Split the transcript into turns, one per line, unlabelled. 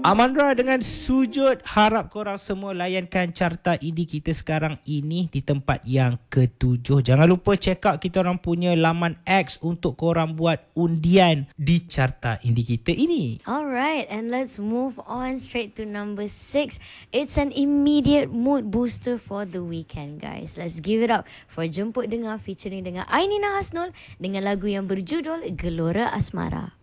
Amandra dengan sujud, harap korang semua layankan carta indie kita sekarang ini di tempat yang ke-7. Jangan lupa check out kita orang punya laman X untuk korang buat undian di carta indie kita ini.
Alright, and let's move on straight to number 6. It's an immediate mood booster for the weekend, guys. Let's give it up for Jemput Dengar featuring dengan Ainina Hasnul dengan lagu yang berjudul Gelora Asmara.